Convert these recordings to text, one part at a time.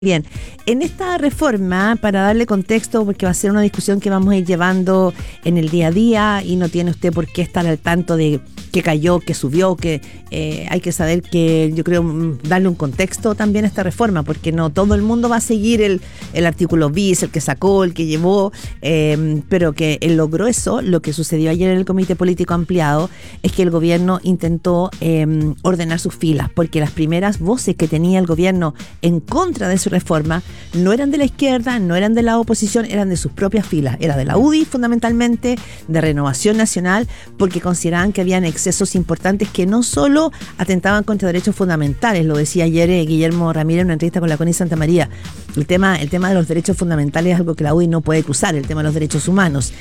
Bien, en esta reforma, para darle contexto, porque va a ser una discusión que vamos a ir llevando en el día a día y no tiene usted por qué estar al tanto de qué cayó, qué subió, que hay que saber que yo creo darle un contexto también a esta reforma, porque no todo el mundo va a seguir el artículo bis, el que sacó, el que llevó, pero que en lo grueso, lo que sucedió ayer en el Comité Político Ampliado es que el gobierno intentó ordenar sus filas, porque las primeras voces que tenía el gobierno en contra de su reforma no eran de la izquierda, no eran de la oposición, eran de sus propias filas, era de la UDI fundamentalmente, de Renovación Nacional, porque consideraban que habían excesos importantes que no solo atentaban contra derechos fundamentales, lo decía ayer Guillermo Ramírez en una entrevista con la Connie Santamaría, el tema de los derechos fundamentales es algo que la UDI no puede cruzar, el tema de los derechos humanos,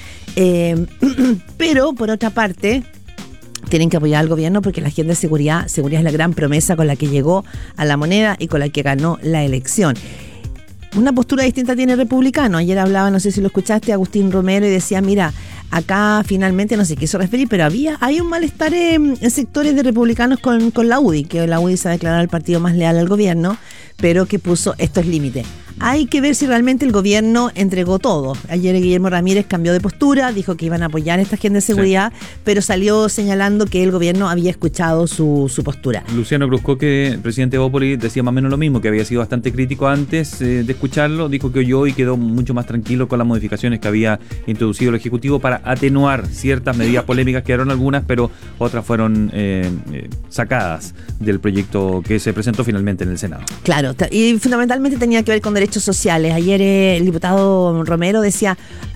pero por otra parte tienen que apoyar al gobierno porque la agenda de seguridad es la gran promesa con la que llegó a la moneda y con la que ganó la elección. Una postura distinta tiene el republicano. Ayer hablaba, no sé si lo escuchaste, Agustín Romero, y decía, mira, acá finalmente no se quiso referir, pero hay un malestar en sectores de republicanos con la UDI, que la UDI se ha declarado el partido más leal al gobierno, pero que puso estos límites. Hay que ver si realmente el gobierno entregó todo. Ayer Guillermo Ramírez cambió de postura, dijo que iban a apoyar esta agenda de seguridad, sí, pero salió señalando que el gobierno había escuchado su postura. Luciano Cruzco, que el presidente de Bópoli, decía más o menos lo mismo, que había sido bastante crítico antes de escucharlo, dijo que oyó y quedó mucho más tranquilo con las modificaciones que había introducido el Ejecutivo para atenuar ciertas medidas polémicas, quedaron algunas, pero otras fueron sacadas del proyecto que se presentó finalmente en el Senado. Claro, y fundamentalmente tenía que ver con derechos sociales. Ayer el diputado Romero decía,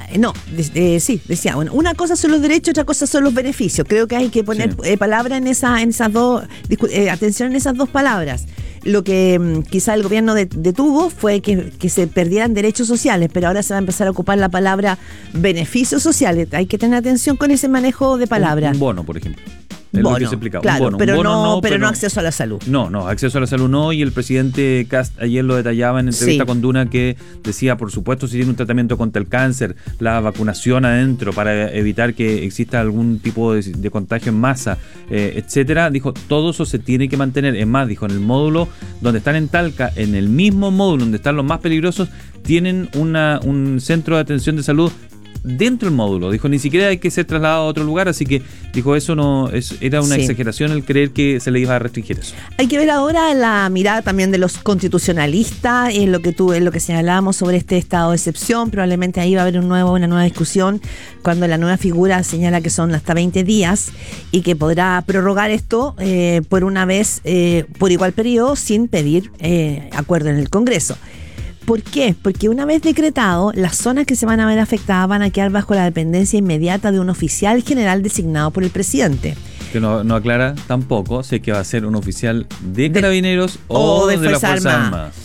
decía, bueno, una cosa son los derechos, otra cosa son los beneficios. Creo que hay que poner palabra en esas dos, atención en esas dos palabras. Lo que quizá el gobierno detuvo fue que se perdieran derechos sociales, pero ahora se va a empezar a ocupar la palabra beneficios sociales. Hay que tener atención con ese manejo de palabras. Un bono, por ejemplo. Es bono, lo que se explica. Claro, un bono, pero no acceso a la salud. No, acceso a la salud no, y el presidente Kast ayer lo detallaba en entrevista con Duna, que decía, por supuesto, si tiene un tratamiento contra el cáncer, la vacunación adentro para evitar que exista algún tipo de contagio en masa, etcétera, dijo, todo eso se tiene que mantener. Es más, dijo, en el módulo donde están en Talca, en el mismo módulo donde están los más peligrosos, tienen un centro de atención de salud dentro del módulo. Dijo, ni siquiera hay que ser trasladado a otro lugar, así que dijo, eso era una exageración el creer que se le iba a restringir eso. Hay que ver ahora la mirada también de los constitucionalistas en lo que señalábamos sobre este estado de excepción. Probablemente ahí va a haber una nueva discusión cuando la nueva figura señala que son hasta 20 días y que podrá prorrogar esto por una vez, por igual periodo, sin pedir acuerdo en el Congreso. ¿Por qué? Porque una vez decretado, las zonas que se van a ver afectadas van a quedar bajo la dependencia inmediata de un oficial general designado por el presidente. Que no aclara tampoco, sé que va a ser un oficial de Carabineros o de la Fuerza Armada.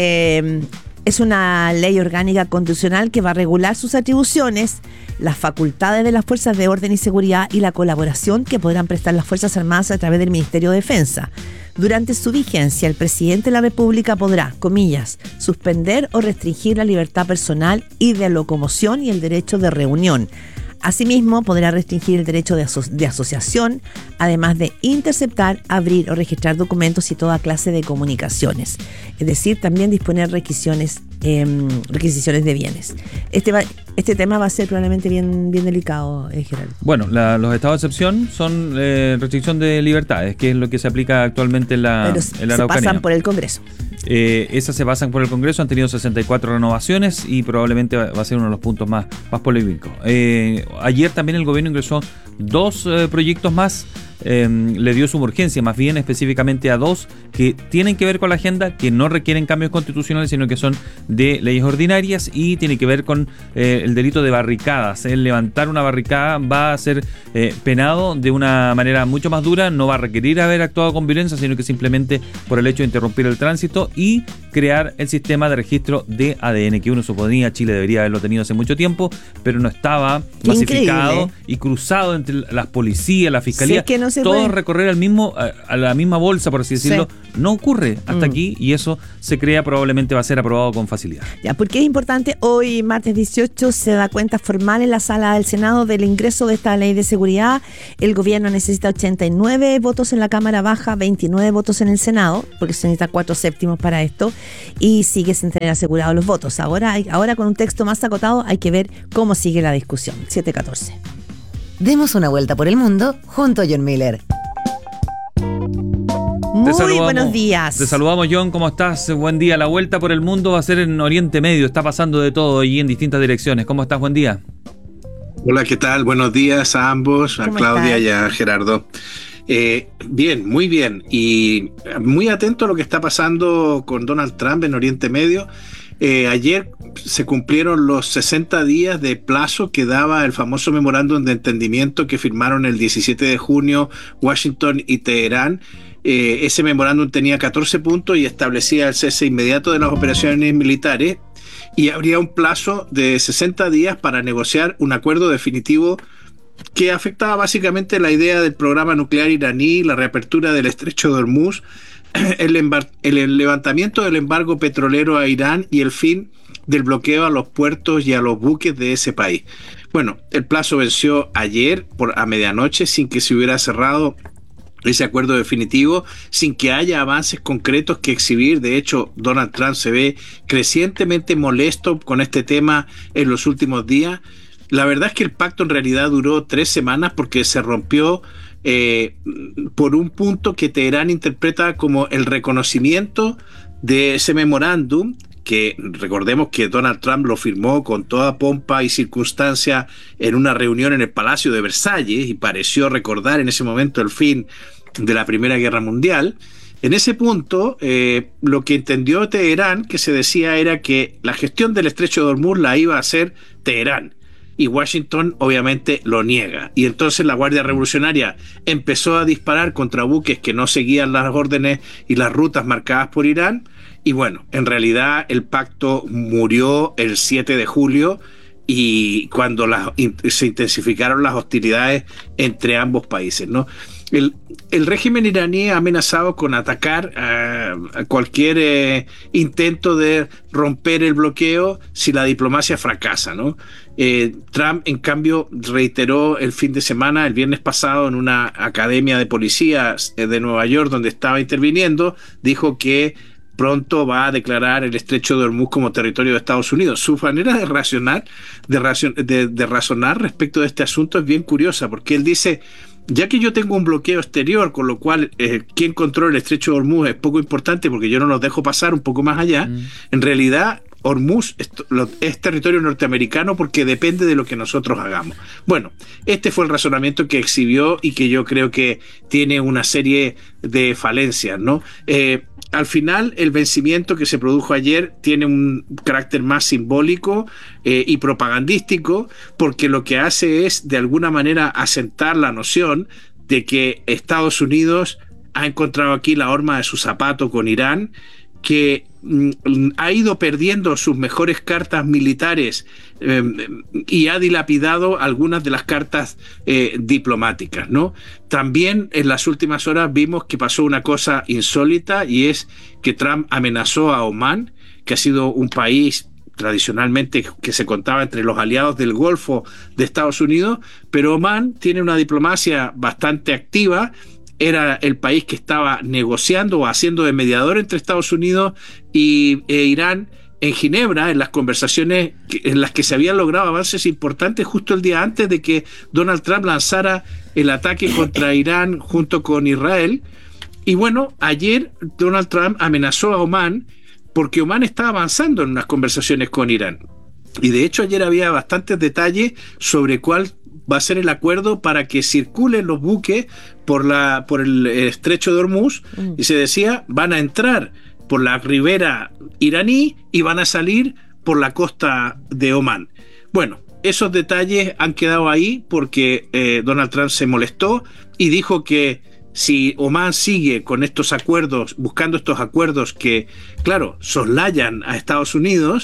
Es una ley orgánica constitucional que va a regular sus atribuciones, las facultades de las fuerzas de orden y seguridad y la colaboración que podrán prestar las Fuerzas Armadas a través del Ministerio de Defensa. Durante su vigencia, el presidente de la República podrá, comillas, suspender o restringir la libertad personal y de locomoción y el derecho de reunión. Asimismo, podrá restringir el derecho de asociación, además de interceptar, abrir o registrar documentos y toda clase de comunicaciones. Es decir, también disponer requisiciones de bienes. Este tema va a ser probablemente bien delicado, Gerardo. Bueno, los estados de excepción son restricción de libertades, que es lo que se aplica actualmente en la Araucanía. Se pasan por el Congreso. Esas se pasan por el Congreso, han tenido 64 renovaciones y probablemente va a ser uno de los puntos más polémicos. Ayer también el gobierno ingresó 2 proyectos más, le dio su urgencia, más bien específicamente a 2 que tienen que ver con la agenda, que no requieren cambios constitucionales, sino que son de leyes ordinarias y tiene que ver con el delito de barricadas. El levantar una barricada va a ser penado de una manera mucho más dura, no va a requerir haber actuado con violencia, sino que simplemente por el hecho de interrumpir el tránsito y crear el sistema de registro de ADN, que uno suponía Chile debería haberlo tenido hace mucho tiempo, pero no estaba masificado y cruzado entre las policías, la fiscalía. Sí, que no no se todos puede recorrer a la misma bolsa, por así decirlo. No ocurre hasta aquí, y eso se crea probablemente va a ser aprobado con facilidad. Ya, porque es importante, hoy martes 18 se da cuenta formal en la sala del Senado del ingreso de esta ley de seguridad. El gobierno necesita 89 votos en la Cámara Baja, 29 votos en el Senado, porque se necesita 4/7 para esto, y sigue sin tener asegurados los votos. Ahora con un texto más acotado hay que ver cómo sigue la discusión. 7:14. Demos una vuelta por el mundo junto a John Miller. Muy buenos días. Te saludamos, John, ¿cómo estás? Buen día. La vuelta por el mundo va a ser en Oriente Medio, está pasando de todo allí en distintas direcciones. ¿Cómo estás? Buen día. Hola, ¿qué tal? Buenos días a ambos, a Claudia y a Gerardo. Bien, muy bien, y muy atento a lo que está pasando con Donald Trump en Oriente Medio. Ayer se cumplieron los 60 días de plazo que daba el famoso memorándum de entendimiento que firmaron el 17 de junio Washington y Teherán. Ese memorándum tenía 14 puntos y establecía el cese inmediato de las operaciones militares, y habría un plazo de 60 días para negociar un acuerdo definitivo que afectaba básicamente la idea del programa nuclear iraní, la reapertura del estrecho de Hormuz, el levantamiento del embargo petrolero a Irán y el fin del bloqueo a los puertos y a los buques de ese país. Bueno, el plazo venció ayer a medianoche sin que se hubiera cerrado ese acuerdo definitivo, sin que haya avances concretos que exhibir. De hecho, Donald Trump se ve crecientemente molesto con este tema en los últimos días. La verdad es que el pacto en realidad duró 3 semanas porque se rompió por un punto que Teherán interpreta como el reconocimiento de ese memorándum, que recordemos que Donald Trump lo firmó con toda pompa y circunstancia en una reunión en el Palacio de Versalles, y pareció recordar en ese momento el fin de la Primera Guerra Mundial. En ese punto, lo que entendió Teherán, que se decía, era que la gestión del estrecho de Hormuz la iba a hacer Teherán, y Washington obviamente lo niega. Y entonces la Guardia Revolucionaria empezó a disparar contra buques que no seguían las órdenes y las rutas marcadas por Irán. Y bueno, en realidad el pacto murió el 7 de julio, y cuando se intensificaron las hostilidades entre ambos países, ¿no? El régimen iraní ha amenazado con atacar a cualquier intento de romper el bloqueo si la diplomacia fracasa, ¿no? Trump, en cambio, reiteró el fin de semana, el viernes pasado, en una academia de policías de Nueva York donde estaba interviniendo, dijo que pronto va a declarar el estrecho de Hormuz como territorio de Estados Unidos. Su manera de razonar respecto de este asunto es bien curiosa, porque él dice: ya que yo tengo un bloqueo exterior, con lo cual quien controla el estrecho de Hormuz es poco importante porque yo no los dejo pasar un poco más allá, en realidad Hormuz es territorio norteamericano porque depende de lo que nosotros hagamos. Bueno, este fue el razonamiento que exhibió y que yo creo que tiene una serie de falencias, ¿no? Al final, el vencimiento que se produjo ayer tiene un carácter más simbólico y propagandístico, porque lo que hace es, de alguna manera, asentar la noción de que Estados Unidos ha encontrado aquí la horma de su zapato con Irán, que ha ido perdiendo sus mejores cartas militares y ha dilapidado algunas de las cartas diplomáticas, ¿no? También en las últimas horas vimos que pasó una cosa insólita, y es que Trump amenazó a Omán, que ha sido un país tradicionalmente que se contaba entre los aliados del Golfo de Estados Unidos, pero Omán tiene una diplomacia bastante activa. Era el país que estaba negociando o haciendo de mediador entre Estados Unidos e Irán en Ginebra, en las conversaciones en las que se habían logrado avances importantes justo el día antes de que Donald Trump lanzara el ataque contra Irán junto con Israel. Y bueno, ayer Donald Trump amenazó a Omán porque Omán estaba avanzando en unas conversaciones con Irán. Y de hecho ayer había bastantes detalles sobre cuál va a ser el acuerdo para que circulen los buques por el estrecho de Hormuz, y se decía: van a entrar por la ribera iraní y van a salir por la costa de Omán. Bueno, esos detalles han quedado ahí porque Donald Trump se molestó y dijo que si Omán sigue con estos acuerdos, buscando estos acuerdos que, claro, soslayan a Estados Unidos,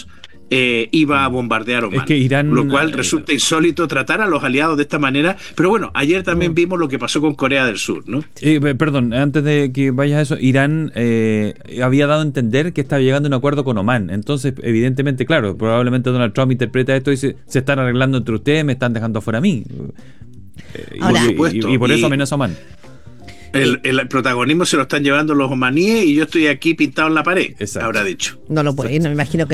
iba a bombardear Omán. Es que Irán, lo cual resulta insólito tratar a los aliados de esta manera. Pero bueno, ayer también vimos lo que pasó con Corea del Sur, ¿no? Perdón, antes de que vayas a eso, Irán había dado a entender que estaba llegando a un acuerdo con Omán. Entonces, evidentemente, claro, probablemente Donald Trump interpreta esto y dice, se están arreglando entre ustedes, me están dejando fuera a mí. Ahora, y por eso amenaza a Omán. El protagonismo se lo están llevando los omaníes y yo estoy aquí pintado en la pared, Exacto. habrá dicho. No lo puede, no me imagino que